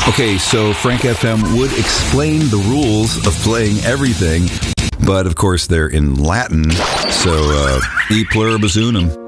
Okay, so Frank FM would explain the rules of playing everything, but of course they're in Latin, so e pluribus unum.